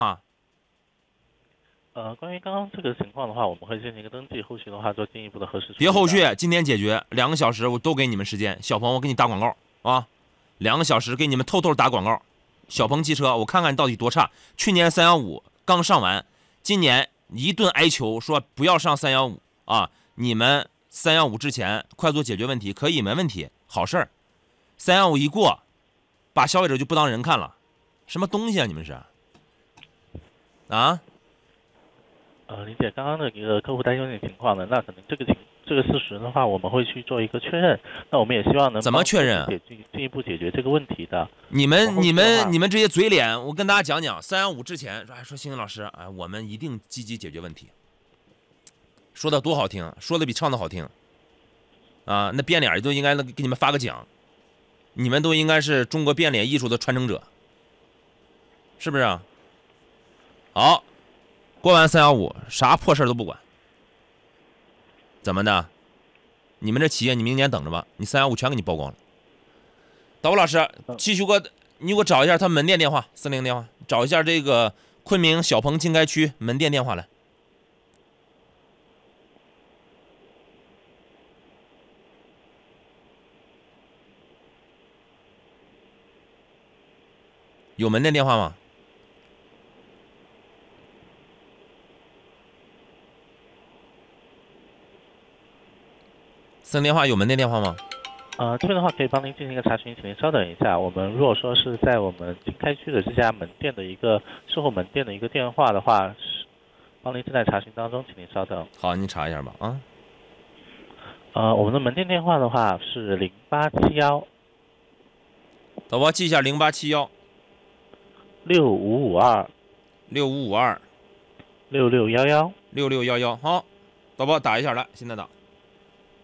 啊？ 关于刚刚这个情况的话，我们会进行一个登记，后续的话做进一步的核实处理的。 别后续，今天解决2个小时，我都给你们时间。小鹏，我给你打广告啊，2个小时给你们偷偷打广告。小鹏汽车，我看看到底多差。去年315刚上完，今年一顿哀求说不要上315啊，你们315之前快速解决问题可以没问题，好事儿。315一过，把消费者就不当人看了，什么东西啊？你们是啊？ 理解刚刚的一个客户担忧的情况呢，那可能这个事实的话，我们会去做一个确认。那我们也希望能怎么确认？ 进一步解决这个问题的。 你们这些嘴脸，我跟大家讲讲，315之前说星星老师，哎，我们一定积极解决问题，说的多好听，说的比唱的好听，啊，那变脸都应该给你们发个奖，你们都应该是中国变脸艺术的传承者，是不是啊？好，过完315，啥破事都不管，怎么的？你们这企业，你明年等着吧，你315全给你曝光了。导播老师，继续你给我找一下他门店电话，40电话，找一下这个昆明小鹏经开区门店电话来。有门店电话吗？40电话有门店电话吗？ 这边的话可以帮您进行一个查询，请您稍等一下。我们如果说是在我们经开区的这家门店的一个售后门店的一个电话的话，是帮您正在查询当中，请您稍等。 好，你查一下吧啊。 我们的门店电话的话是0871， 导播记一下0871 6552 6552 6611。 6611。好，导播打一下来，现在打。